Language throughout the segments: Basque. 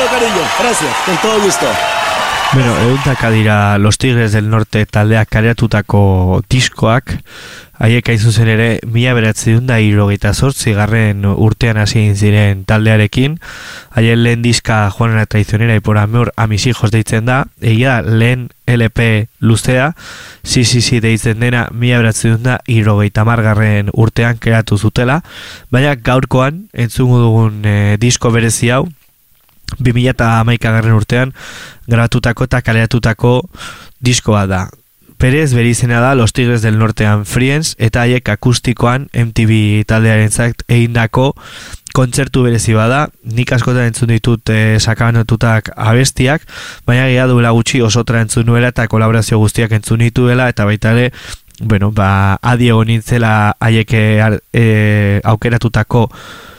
cariño. Gracias, con todo gusto. Bueno, euntaka dira Los Tigres del Norte taldeak kareatutako diskoak, haiek hain zuzen ere 1978 urtean hasi egin ziren taldearekin. Haien lehen diska Juana la Traicionera y Por amor a mis hijos deitzen da, egia lehen LP luzea, sí deitzen dena 1970 urtean kreatu zutela, baina gaurkoan entzungo dugun disko berezi hau 2011 urtean grabatutako eta kaleratutako diskoa da. Perez bere izena da Los Tigres del Norte and Friends, eta haiek akustikoan MTV taldearentzat egindako kontzertu berezi bada. Nik askotan entzun ditut sakabanatutak abestiak, baina gira duela gutxi osotra entzun nuela eta kolaborazio guztiak entzun dituela, eta baita ere, bueno, adi egon nintzela haiek aukeratutako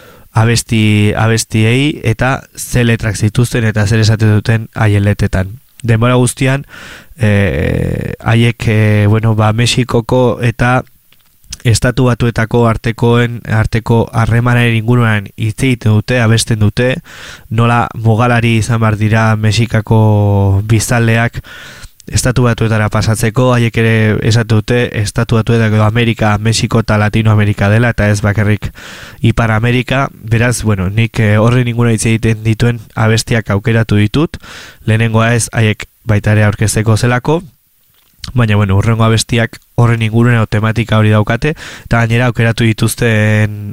abestiei eta ze letrak zituzten eta zer esaten duten haien letetan. Denbora guztian haiek Mexikoko eta Estatu Batuetako arteko harremanaren inguruan hitz egiten dute, abesten dute, nola mugalari izan behar dira Mexikako biztanleak Estatu Batuetara pasatzeko, haiek ere esatu dute Estatu Batuetako Amerika, Mexiko eta Latinoamerika dela, eta ez bakarrik Ipar Amerika. Beraz, nik horren inguna hitz egiten dituen abestiak aukeratu ditut, lehenengoa ez haiek baita ere aurkezteko zelako, baina hurrengo abestiak horren inguruan tematika hori daukate, eta gainera aukeratu dituzten